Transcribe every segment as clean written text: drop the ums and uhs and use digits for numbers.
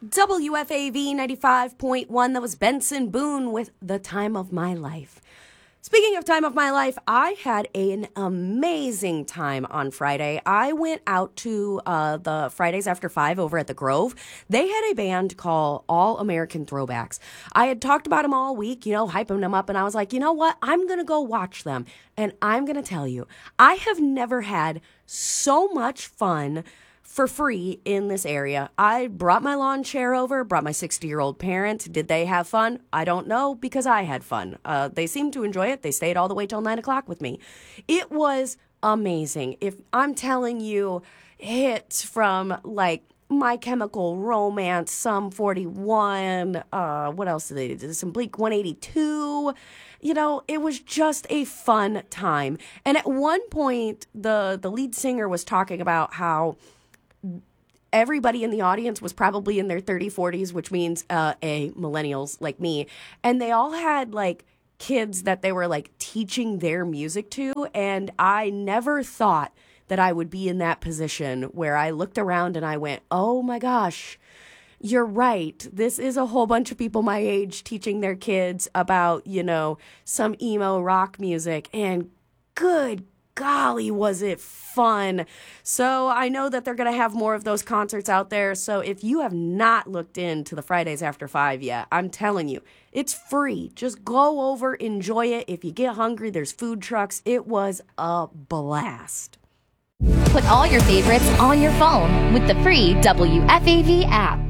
WFAV 95.1. That was Benson Boone with The Time of My Life. Speaking of time of my life, I had an amazing time on Friday. I went out to the Fridays After 5 over at the Grove. They had a band called All American Throwbacks. I had talked about them all week, hyping them up, and I was like, you know what? I'm going to go watch them. And I'm going to tell you, I have never had so much fun for free in this area. I brought my lawn chair over, brought my 60-year-old parent. Did they have fun? I don't know, because I had fun. They seemed to enjoy it. They stayed all the way till 9 o'clock with me. It was amazing. If I'm telling you hits from like My Chemical Romance, Sum 41, what else did they do? Some Bleak 182. It was just a fun time. And at one point, the lead singer was talking about how everybody in the audience was probably in their 30s, 40s, which means millennials like me. And they all had like kids that they were like teaching their music to. And I never thought that I would be in that position where I looked around and I went, oh my gosh, you're right. This is a whole bunch of people my age teaching their kids about, some emo rock music. And good golly, was it fun. So I know that they're going to have more of those concerts out there. So if you have not looked into the Fridays After 5 yet, I'm telling you, it's free. Just go over, enjoy it. If you get hungry, there's food trucks. It was a blast. Put all your favorites on your phone with the free WFAV app.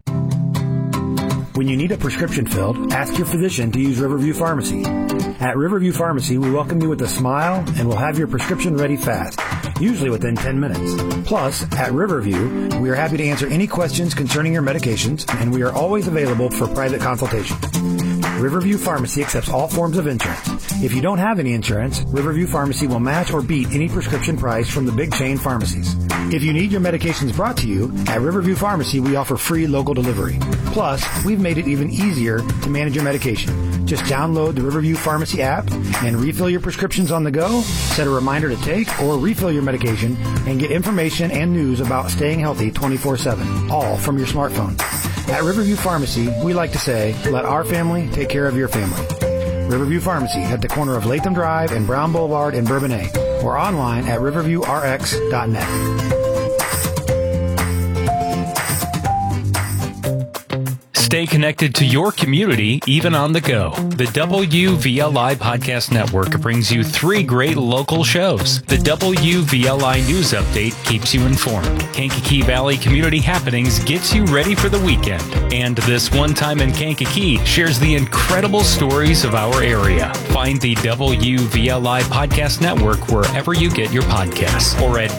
When you need a prescription filled, ask your physician to use Riverview Pharmacy. At Riverview Pharmacy, we welcome you with a smile and we'll have your prescription ready fast, usually within 10 minutes. Plus, at Riverview, we are happy to answer any questions concerning your medications, and we are always available for private consultation. Riverview Pharmacy accepts all forms of insurance. If you don't have any insurance, Riverview Pharmacy will match or beat any prescription price from the big chain pharmacies. If you need your medications brought to you, at Riverview Pharmacy, we offer free local delivery. Plus, we've made it even easier to manage your medication. Just download the Riverview Pharmacy app and refill your prescriptions on the go, set a reminder to take or refill your medication, and get information and news about staying healthy 24/7, all from your smartphone. At Riverview Pharmacy, we like to say, let our family take care of your family. Riverview Pharmacy at the corner of Latham Drive and Brown Boulevard in Bourbonnais, or online at riverviewrx.net. Stay connected to your community, even on the go. The WVLI Podcast Network brings you 3 great local shows. The WVLI News Update keeps you informed. Kankakee Valley Community Happenings gets you ready for the weekend. And This One Time in Kankakee shares the incredible stories of our area. Find the WVLI Podcast Network wherever you get your podcasts or at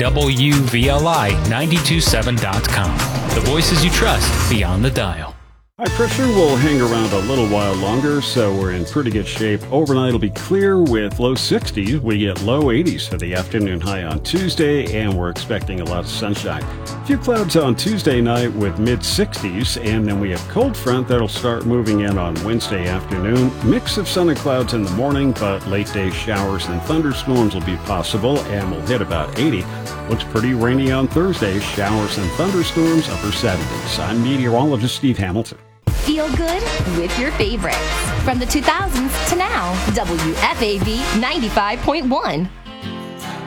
WVLI927.com. The voices you trust beyond the dial. High pressure will hang around a little while longer, so we're in pretty good shape. Overnight will be clear with low 60s. We get low 80s for the afternoon high on Tuesday, and we're expecting a lot of sunshine. A few clouds on Tuesday night with mid 60s, and then we have cold front that'll start moving in on Wednesday afternoon. Mix of sun and clouds in the morning, but late day showers and thunderstorms will be possible, and we'll hit about 80. Looks pretty rainy on Thursday. Showers and thunderstorms upper 70s. I'm meteorologist Steve Hamilton. Feel good with your favorites. From the 2000s to now, WFAV 95.1.